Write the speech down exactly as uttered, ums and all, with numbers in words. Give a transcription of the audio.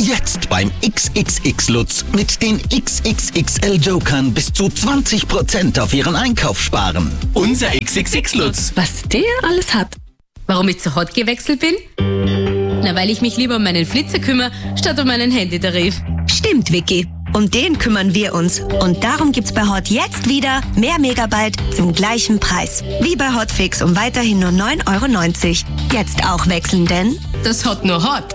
Jetzt beim X X X Lutz mit den X X X L Jokern bis zu zwanzig Prozent auf Ihren Einkauf sparen. Unser X X X Lutz. Was der alles hat. Warum ich zu Hot gewechselt bin? Na, weil ich mich lieber um meinen Flitzer kümmere, statt um meinen Handytarif. Stimmt, Vicky. Um den kümmern wir uns. Und darum gibt's bei Hot jetzt wieder mehr Megabyte zum gleichen Preis. Wie bei Hotfix um weiterhin nur neun Euro neunzig. Jetzt auch wechseln, denn Das Hot nur Hot.